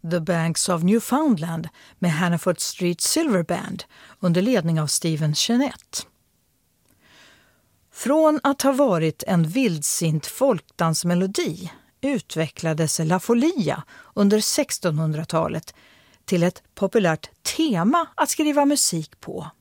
The Banks of Newfoundland med Hannaford Street Silver Band under ledning av Stephen Chenette. Från att ha varit en vildsint folkdansmelodi utvecklades La Folia under 1600-talet till ett populärt tema att skriva musik på.